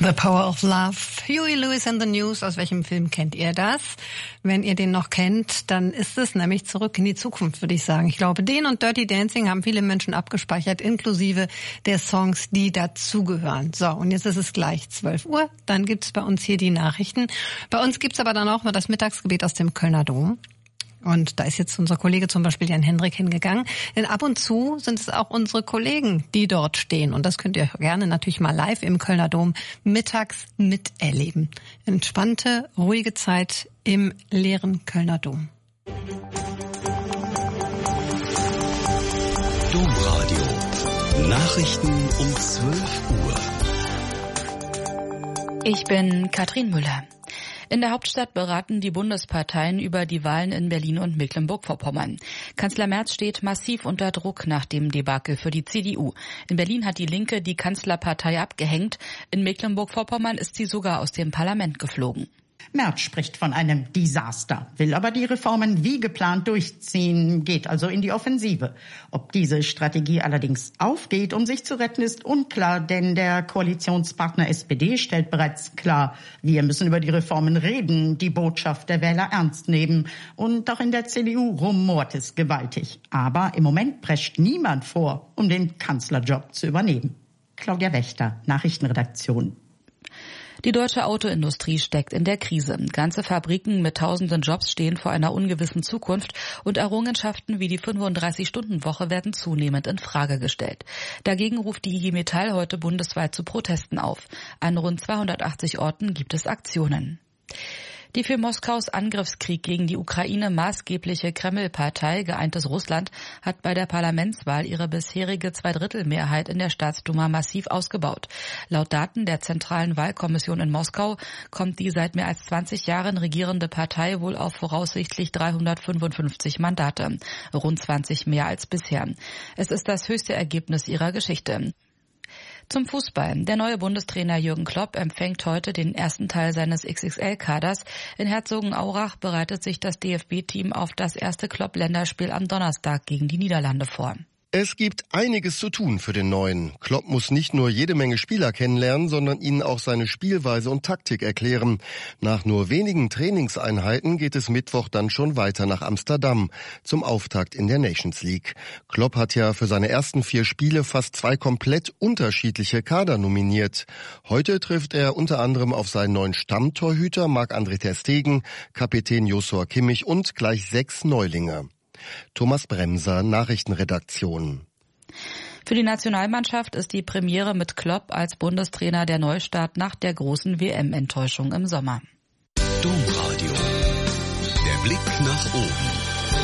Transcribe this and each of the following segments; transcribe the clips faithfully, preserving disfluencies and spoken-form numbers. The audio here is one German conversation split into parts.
The Power of Love. Huey Lewis and the News. Aus welchem Film kennt ihr das? Wenn ihr den noch kennt, dann ist es nämlich Zurück in die Zukunft, würde ich sagen. Ich glaube, den und Dirty Dancing haben viele Menschen abgespeichert, inklusive der Songs, die dazugehören. So, und jetzt ist es gleich zwölf Uhr. Dann gibt's bei uns hier die Nachrichten. Bei uns gibt's aber dann auch mal das Mittagsgebet aus dem Kölner Dom. Und da ist jetzt unser Kollege zum Beispiel Jan Hendrik hingegangen. Denn ab und zu sind es auch unsere Kollegen, die dort stehen. Und das könnt ihr gerne natürlich mal live im Kölner Dom mittags miterleben. Entspannte, ruhige Zeit im leeren Kölner Dom. Domradio. Nachrichten um zwölf Uhr. Ich bin Katrin Müller. In der Hauptstadt beraten die Bundesparteien über die Wahlen in Berlin und Mecklenburg-Vorpommern. Kanzler Merz steht massiv unter Druck nach dem Debakel für die C D U. In Berlin hat die Linke die Kanzlerpartei abgehängt. In Mecklenburg-Vorpommern ist sie sogar aus dem Parlament geflogen. Merz spricht von einem Desaster, will aber die Reformen wie geplant durchziehen, geht also in die Offensive. Ob diese Strategie allerdings aufgeht, um sich zu retten, ist unklar, denn der Koalitionspartner S P D stellt bereits klar, wir müssen über die Reformen reden, die Botschaft der Wähler ernst nehmen. Und auch in der C D U rumort es gewaltig. Aber im Moment prescht niemand vor, um den Kanzlerjob zu übernehmen. Claudia Wächter, Nachrichtenredaktion. Die deutsche Autoindustrie steckt in der Krise. Ganze Fabriken mit tausenden Jobs stehen vor einer ungewissen Zukunft und Errungenschaften wie die fünfunddreißig-Stunden-Woche werden zunehmend in Frage gestellt. Dagegen ruft die I G Metall heute bundesweit zu Protesten auf. An rund zweihundertachtzig Orten gibt es Aktionen. Die für Moskaus Angriffskrieg gegen die Ukraine maßgebliche Kreml-Partei Geeintes Russland hat bei der Parlamentswahl ihre bisherige Zweidrittelmehrheit in der Staatsduma massiv ausgebaut. Laut Daten der Zentralen Wahlkommission in Moskau kommt die seit mehr als zwanzig Jahren regierende Partei wohl auf voraussichtlich dreihundertfünfundfünfzig Mandate, rund zwanzig mehr als bisher. Es ist das höchste Ergebnis ihrer Geschichte. Zum Fußball. Der neue Bundestrainer Jürgen Klopp empfängt heute den ersten Teil seines X X L-Kaders. In Herzogenaurach bereitet sich das D F B-Team auf das erste Klopp-Länderspiel am Donnerstag gegen die Niederlande vor. Es gibt einiges zu tun für den Neuen. Klopp muss nicht nur jede Menge Spieler kennenlernen, sondern ihnen auch seine Spielweise und Taktik erklären. Nach nur wenigen Trainingseinheiten geht es Mittwoch dann schon weiter nach Amsterdam zum Auftakt in der Nations League. Klopp hat ja für seine ersten vier Spiele fast zwei komplett unterschiedliche Kader nominiert. Heute trifft er unter anderem auf seinen neuen Stammtorhüter Marc-André ter Stegen, Kapitän Joshua Kimmich und gleich sechs Neulinge. Thomas Bremser, Nachrichtenredaktion. Für die Nationalmannschaft ist die Premiere mit Klopp als Bundestrainer der Neustart nach der großen W M-Enttäuschung im Sommer. Domradio. Der Blick nach oben.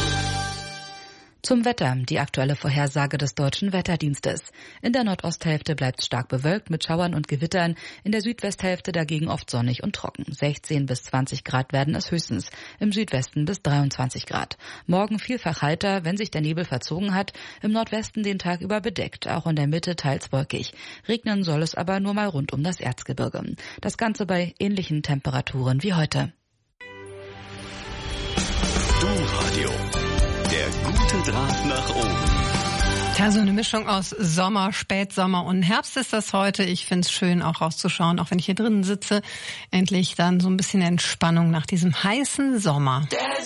Zum Wetter, die aktuelle Vorhersage des Deutschen Wetterdienstes. In der Nordosthälfte bleibt es stark bewölkt mit Schauern und Gewittern, in der Südwesthälfte dagegen oft sonnig und trocken. sechzehn bis zwanzig Grad werden es höchstens, im Südwesten bis dreiundzwanzig Grad. Morgen vielfach heiter, wenn sich der Nebel verzogen hat, im Nordwesten den Tag über bedeckt, auch in der Mitte teils wolkig. Regnen soll es aber nur mal rund um das Erzgebirge. Das Ganze bei ähnlichen Temperaturen wie heute. Domradio. Der gute Draht nach oben. Ja, so eine Mischung aus Sommer, Spätsommer und Herbst ist das heute. Ich find's schön, auch rauszuschauen, auch wenn ich hier drinnen sitze. Endlich dann so ein bisschen Entspannung nach diesem heißen Sommer.